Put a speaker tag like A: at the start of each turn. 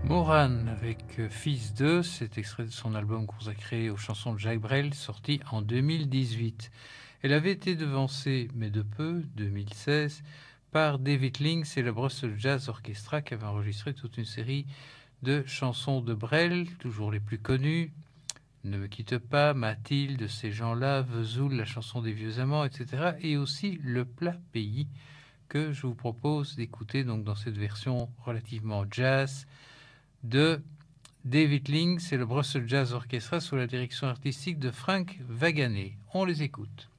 A: Moran avec Fils de, c'est extrait de son album consacré aux chansons de Jacques Brel, sorti en 2018. Elle avait été devancée, mais de peu, 2016, par David Links et le Brussels Jazz Orchestra qui avait enregistré toute une série de chansons de Brel, toujours les plus connues. Ne me quitte pas, Mathilde, ces gens-là, Vesoul, la chanson des vieux amants, etc. Et aussi Le plat pays que je vous propose d'écouter donc dans cette version relativement jazz de David Links et le Brussels Jazz Orchestra sous la direction artistique de Frank Waganer. On les écoute.